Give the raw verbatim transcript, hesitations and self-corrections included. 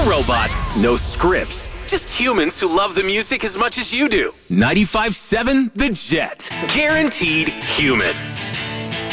robots, no scripts. Just humans who love the music as much as you do. ninety-five point seven The Jet. Guaranteed human.